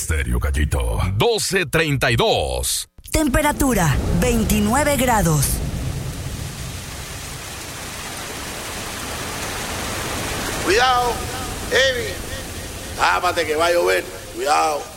Estéreo Gallito. 12:32. Temperatura 29 grados. Cuidado, Evi. Tápate que va a llover. Cuidado.